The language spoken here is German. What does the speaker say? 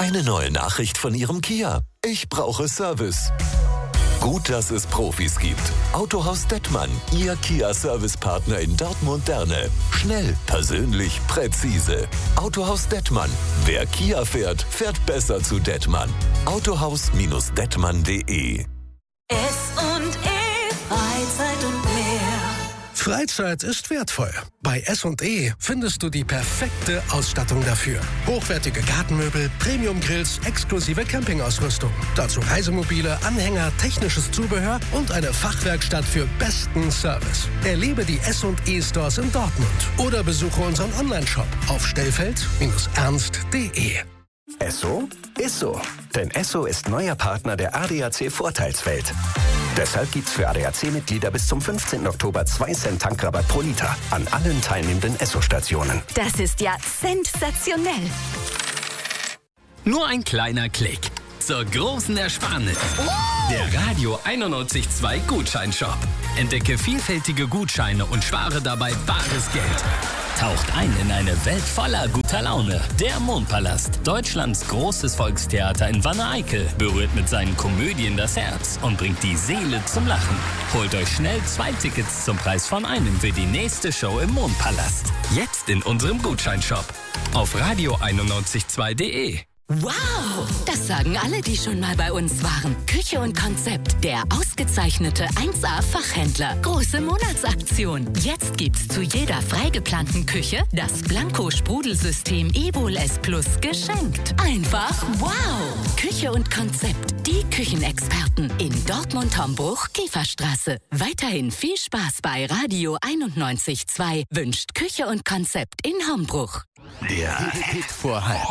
Eine neue Nachricht von Ihrem Kia. Ich brauche Service. Gut, dass es Profis gibt. Autohaus Dettmann, Ihr Kia-Servicepartner in Dortmund-Derne. Schnell, persönlich, präzise. Autohaus Dettmann. Wer Kia fährt, fährt besser zu Dettmann. Autohaus-dettmann.de. S&E Freizeit und mehr. Freizeit ist wertvoll. Bei S&E findest du die perfekte Ausstattung dafür. Hochwertige Gartenmöbel, Premium-Grills, exklusive Campingausrüstung. Dazu Reisemobile, Anhänger, technisches Zubehör und eine Fachwerkstatt für besten Service. Erlebe die S&E Stores in Dortmund oder besuche unseren Onlineshop auf stellfeld-ernst.de. Esso ist so. Denn Esso ist neuer Partner der ADAC Vorteilswelt. Deshalb gibt's für ADAC-Mitglieder bis zum 15. Oktober 2 Cent Tankrabatt pro Liter an allen teilnehmenden Esso-Stationen. Das ist ja sensationell. Nur ein kleiner Klick zur großen Ersparnis. Der Radio 91.2 Gutscheinshop. Entdecke vielfältige Gutscheine und spare dabei bares Geld. Taucht ein in eine Welt voller guter Laune. Der Mondpalast, Deutschlands großes Volkstheater in Wanne-Eickel, berührt mit seinen Komödien das Herz und bringt die Seele zum Lachen. Holt euch schnell 2 Tickets zum Preis von einem für die nächste Show im Mondpalast. Jetzt in unserem Gutscheinshop auf radio912.de. Wow! Das sagen alle, die schon mal bei uns waren. Küche und Konzept, der ausgezeichnete 1A-Fachhändler. Große Monatsaktion. Jetzt gibt's zu jeder freigeplanten Küche das Blanco-Sprudelsystem Evol S Plus geschenkt. Einfach wow! Küche und Konzept, die Küchenexperten in Dortmund-Hombruch, Kieferstraße. Weiterhin viel Spaß bei Radio 91.2 wünscht Küche und Konzept in Hombruch. Der Hit vor halb.